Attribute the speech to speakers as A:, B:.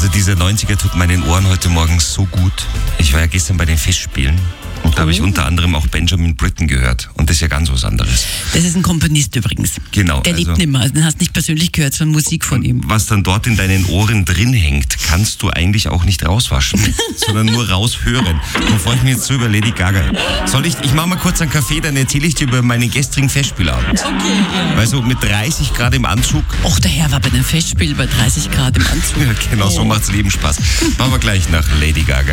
A: dieser 90er tut meinen Ohren heute Morgen so gut. Ich war ja gestern bei den Festspielen und da habe ich unter anderem auch Benjamin Britten gehört. Und das ist ja ganz was anderes.
B: Das ist ein Komponist übrigens.
A: Genau.
B: Der lebt nicht mehr. Den hast du nicht persönlich gehört, sondern Musik von ihm.
A: Was dann dort in deinen Ohren drin hängt, kannst du eigentlich auch nicht rauswaschen, sondern nur raushören. Dann freue ich mich jetzt so über Lady Gaga. Ich mache mal kurz einen Kaffee, dann erzähle ich dir über meinen gestrigen Festspielabend.
B: Okay.
A: Weil so mit 30 Grad im Anzug.
B: Och, der Herr war bei einem Festspiel bei 30 Grad im Anzug.
A: Ja, genau, so macht's Leben Spaß. Machen wir gleich nach Lady Gaga.